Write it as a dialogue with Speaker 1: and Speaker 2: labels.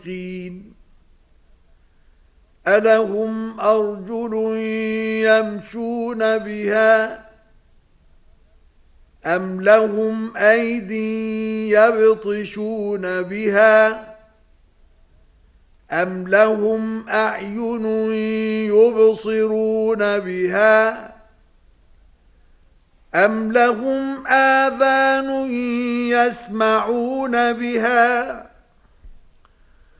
Speaker 1: الصادقين ألهم أرجل يمشون بها أم لهم أيدي يبطشون بها أم لهم أعين يبصرون بها أم لهم آذان يسمعون بها